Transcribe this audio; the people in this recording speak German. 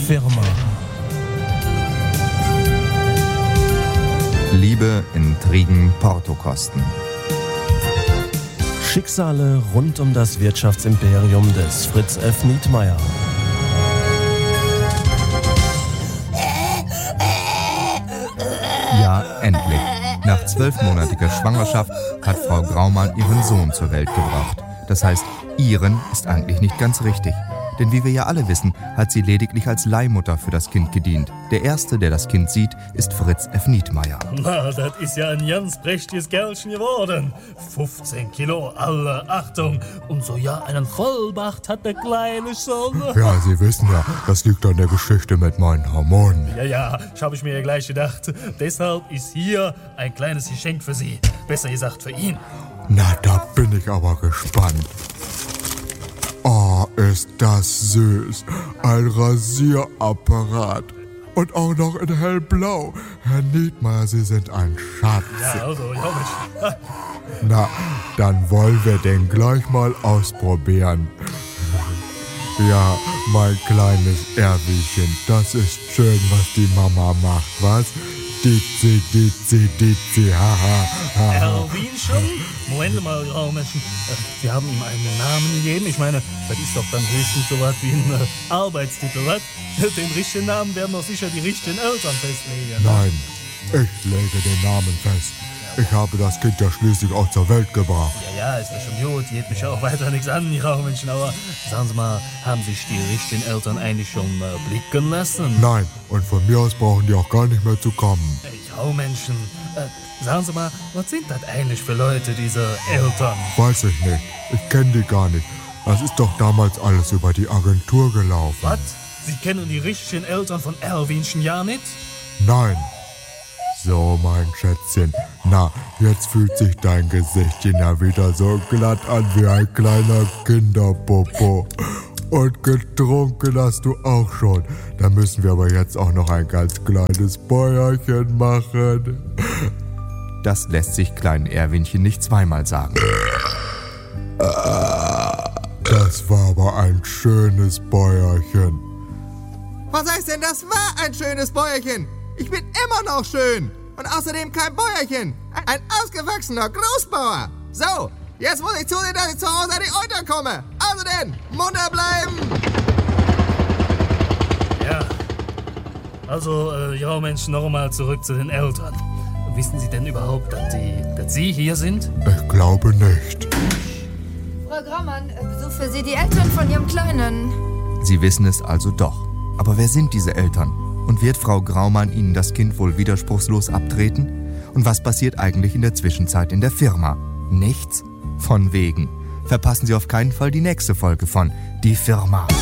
Firma. Liebe, Intrigen, Portokosten. Schicksale rund um das Wirtschaftsimperium des Fritz F. Nietmeyer. Ja, endlich. Nach 12-monatiger Schwangerschaft hat Frau Graumann ihren Sohn zur Welt gebracht. Das heißt, ihren ist eigentlich nicht ganz richtig. Denn wie wir ja alle wissen, hat sie lediglich als Leihmutter für das Kind gedient. Der Erste, der das Kind sieht, ist Fritz F. Nietmeyer. Na, das ist ja ein ganz prächtiges Kerlchen geworden. 15 Kilo, alle Achtung. Und so ja, einen Vollbart hat der Kleine schon. Ja, Sie wissen ja, das liegt an der Geschichte mit meinen Hormonen. Ja, das habe ich mir ja gleich gedacht. Deshalb ist hier ein kleines Geschenk für Sie. Besser gesagt für ihn. Na, da bin ich aber gespannt. Oh, ist das süß. Ein Rasierapparat. Und auch noch in hellblau. Herr Nietmeyer, Sie sind ein Schatz. Ja, also, ja, Na, dann wollen wir den gleich mal ausprobieren. Ja, mein kleines Erwinchen, das ist schön, was die Mama macht, was? Ditzi, ditzi, ditzi, haha, haha. Erwinchen? Moment mal, Graumenschen. Sie haben ihm einen Namen gegeben. Ich meine, das ist doch dann höchstens so was wie ein Arbeitstitel, was? Den richtigen Namen werden doch sicher die richtigen Eltern festlegen. Nein, ich lege den Namen fest. Ich habe das Kind ja schließlich auch zur Welt gebracht. Ja, ist ja schon gut. Geht mich ja auch weiter nichts an, die Graumenschen. Aber sagen Sie mal, haben sich die richtigen Eltern eigentlich schon blicken lassen? Nein, und von mir aus brauchen die auch gar nicht mehr zu kommen. Graumenschen, sagen Sie mal, was sind das eigentlich für Leute, diese Eltern? Weiß ich nicht. Ich kenne die gar nicht. Das ist doch damals alles über die Agentur gelaufen. Was? Sie kennen die richtigen Eltern von Erwinchen ja nicht? Nein. So, mein Schätzchen. Na, jetzt fühlt sich dein Gesichtchen ja wieder so glatt an wie ein kleiner Kinderpopo. Und getrunken hast du auch schon. Da müssen wir aber jetzt auch noch ein ganz kleines Bäuerchen machen. Das lässt sich kleinen Erwinchen nicht zweimal sagen. Das war aber ein schönes Bäuerchen. Was heißt denn, das war ein schönes Bäuerchen? Ich bin immer noch schön. Und außerdem kein Bäuerchen. Ein ausgewachsener Großbauer. So, jetzt muss ich zusehen, dass ich zu Hause an die Euter komme. Also denn, munter bleiben. Ja. Also, Graumenschen, noch einmal zurück zu den Eltern. Wissen Sie denn überhaupt, dass Sie hier sind? Ich glaube nicht. Frau Graumann, Besuch für Sie die Eltern von Ihrem Kleinen. Sie wissen es also doch. Aber wer sind diese Eltern? Und wird Frau Graumann ihnen das Kind wohl widerspruchslos abtreten? Und was passiert eigentlich in der Zwischenzeit in der Firma? Nichts? Von wegen. Verpassen Sie auf keinen Fall die nächste Folge von Die Firma.